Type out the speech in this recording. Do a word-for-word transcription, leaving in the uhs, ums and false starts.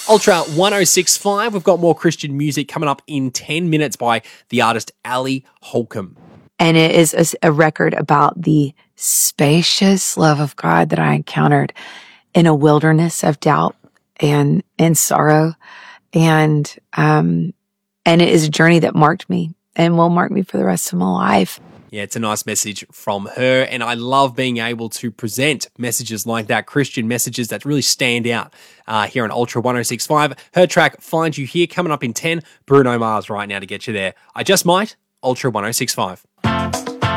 Ultra ten sixty-five, we've got more Christian music coming up in ten minutes by the artist Ali Holcomb. And it is a, a record about the spacious love of God that I encountered in a wilderness of doubt and, and sorrow. And, um, and it is a journey that marked me and will mark me for the rest of my life. Yeah, it's a nice message from her, and I love being able to present messages like that, Christian messages that really stand out uh, here on Ultra ten sixty-five. Her track, Find You Here, coming up in ten. Bruno Mars right now to get you there. I Just Might, Ultra ten sixty-five.